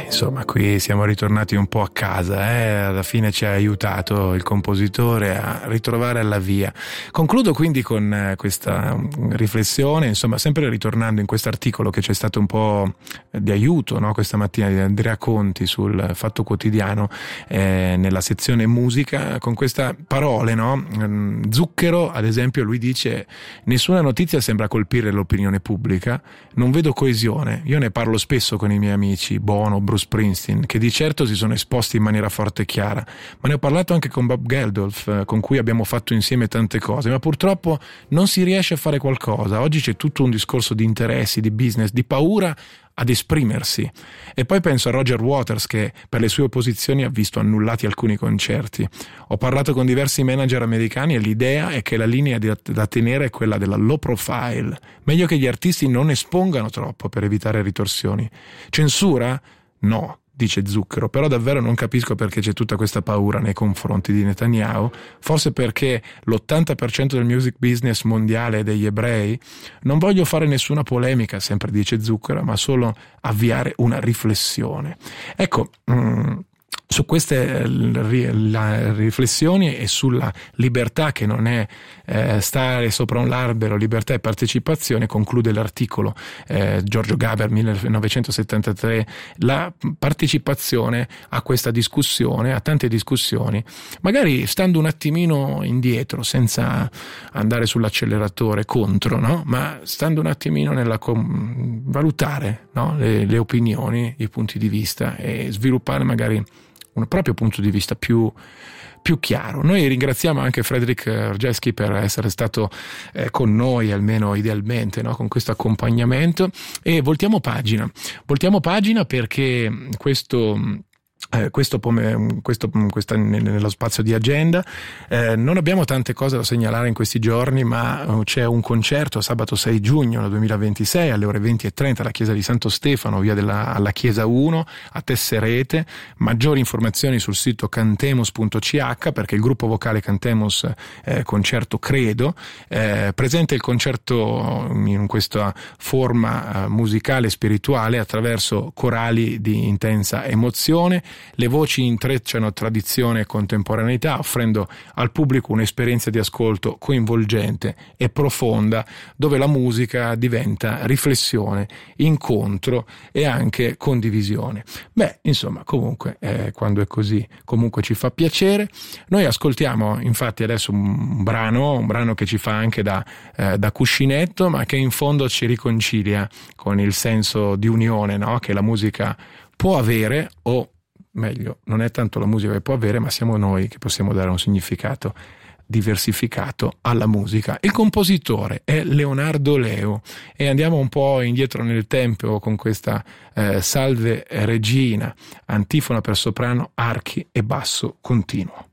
insomma, qui siamo ritornati un po' a casa, alla fine ci ha aiutato il compositore a ritrovare la via. Concludo quindi con questa riflessione, insomma, sempre ritornando in questo articolo che c'è stato un po' di aiuto, no? Questa mattina di Andrea Conti sul Fatto Quotidiano, nella sezione musica, con queste parole, no? Zucchero, ad esempio, lui dice: nessuna notizia sembra colpire l'opinione pubblica, non vedo coesione. Io ne parlo spesso con i miei amici Bono, Bruce Springsteen, che di certo si sono esposti in maniera forte e chiara, ma ne ho parlato anche con Bob Geldof, con cui abbiamo fatto insieme tante cose, ma purtroppo non si riesce a fare qualcosa. Oggi c'è tutto un discorso di interessi, di business, di paura ad esprimersi. E poi penso a Roger Waters, che per le sue opposizioni ha visto annullati alcuni concerti. Ho parlato con diversi manager americani e l'idea è che la linea da tenere è quella della low profile. Meglio che gli artisti non espongano troppo per evitare ritorsioni. Censura? No, dice Zucchero, però davvero non capisco perché c'è tutta questa paura nei confronti di Netanyahu, forse perché l'80% del music business mondiale è degli ebrei. Non voglio fare nessuna polemica, sempre dice Zucchero, ma solo avviare una riflessione. Ecco, su queste riflessioni e sulla libertà, che non è stare sopra un albero, libertà e partecipazione, conclude l'articolo Giorgio Gaber 1973, la partecipazione a questa discussione, a tante discussioni, magari stando un attimino indietro, senza andare sull'acceleratore contro, no? Ma stando un attimino valutare, no? le opinioni, i punti di vista, e sviluppare magari un proprio punto di vista più chiaro. Noi ringraziamo anche Frederick Rjeski per essere stato con noi, almeno idealmente, no? Con questo accompagnamento, e voltiamo pagina perché nello spazio di agenda non abbiamo tante cose da segnalare in questi giorni, ma c'è un concerto sabato 6 giugno 2026 alle ore 20:30 alla chiesa di Santo Stefano, via alla chiesa 1 a Tesserete. Maggiori informazioni sul sito cantemus.ch, perché il gruppo vocale Cantemus Concerto Credo presenta il concerto in questa forma musicale e spirituale attraverso corali di intensa emozione. Le voci intrecciano tradizione e contemporaneità, offrendo al pubblico un'esperienza di ascolto coinvolgente e profonda, dove la musica diventa riflessione, incontro e anche condivisione. Insomma, comunque quando è così, comunque ci fa piacere. Noi ascoltiamo infatti adesso un brano che ci fa anche da cuscinetto, ma che in fondo ci riconcilia con il senso di unione, no? Che la musica può avere, o meglio, non è tanto la musica che può avere, ma siamo noi che possiamo dare un significato diversificato alla musica. Il compositore è Leonardo Leo, e andiamo un po' indietro nel tempo con questa Salve Regina, antifona per soprano, archi e basso continuo.